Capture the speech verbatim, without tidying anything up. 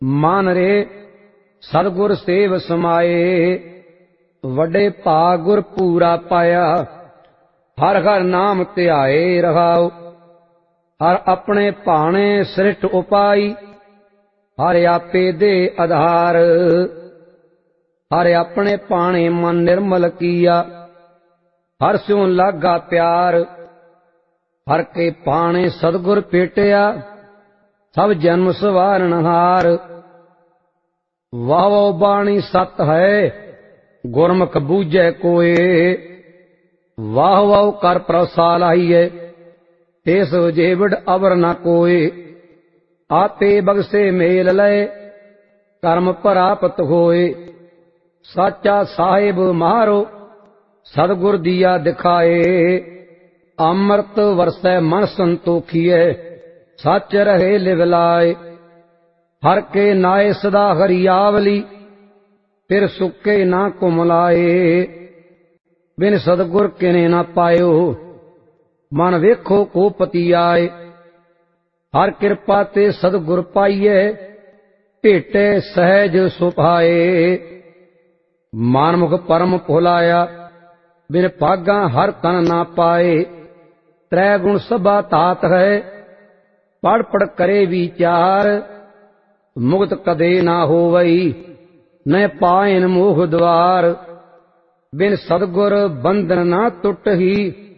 मान रे सतगुर सेव समाए, वड्डे भाग गुर पूरा पाया। हर हर नाम ध्याए रहाओ, हर अपने भाने सृष्ट उपाई। हर आपे दे आधार, हर अपने भाने मन निर्मल किया। हर स्यों लागा प्यार, हर के भाने सतगुर पेटिया। सब जन्म सवारनहार, वाह वाह बाणी सत है गुरमुख बूझे कोय। वाह वाह कर प्रसाल आईए, तेस जेवड़ अवर न कोय। आपे बगसे मेल लय, कर्म प्राप्त होए। साचा साहिब मारो, सतगुर दिया दिखाए। अमृत वरसै मन संतोखिए, सच रहे लिवलाए। हर के नाए सदा हरियावली, फिर सुके ना कुमलाए। बिन सतगुर किने ना पायो, मन वेखो को पति आए। हर कृपा ते सतगुर पाइए, भेटे सहज सुभाए। मानमुख परम भुलाया, बिन भागा हर तन ना पाए। त्रै गुण सभा तात है, पढ़ पढ़ करे विचार। मुक्त कदे ना होवई, न पायन मोह द्वार। बिन सतगुर बंधन ना टुट ही,